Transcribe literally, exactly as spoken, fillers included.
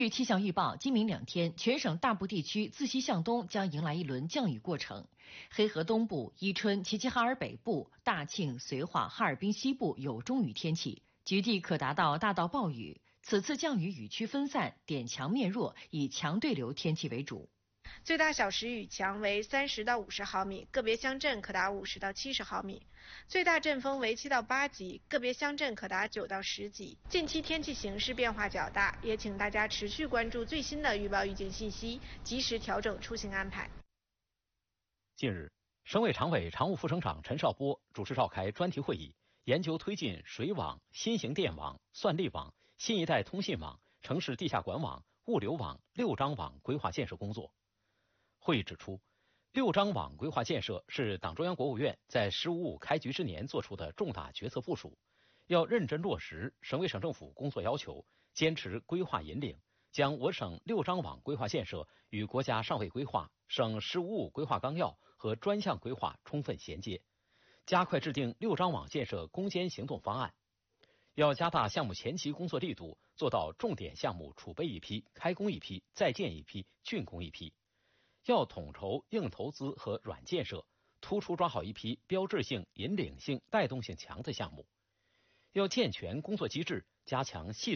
据气象预报，今明两天，全省大部地区自西向东将迎来一轮降雨过程。黑河东部、伊春、齐齐哈尔北部、大庆、绥化、哈尔滨西部有中雨天气，局地可达到大到暴雨。此次降雨雨区分散，点强面弱，以强对流天气为主。 最大小时雨强为三十到五十毫米，个别乡镇可达五十到七十毫米。最大阵风为七到八级，个别乡镇可达九到十级。近期天气形势变化较大，也请大家持续关注最新的预报预警信息，及时调整出行安排。 近日，省委常委、常务副省长陈少波主持召开专题会议，研究推进水网、新型电网、算力网、新一代通信网、城市地下管网、物流网六张网规划建设工作。会议指出，六张网规划建设是党中央国务院在“十五五”开局之年作出的重大决策部署，要认真落实省委省政府工作要求，坚持规划引领，将我省六张网规划建设与国家上位规划、省“十五五”规划纲要和专项规划充分衔接，加快制定六张网建设攻坚行动方案。要加大项目前期工作力度，做到重点项目储备一批、开工一批、在建一批、竣工一批。要统筹硬投资和软建设，突出抓好一批标志性、引领性、带动性强的项目。要健全工作机制，加强系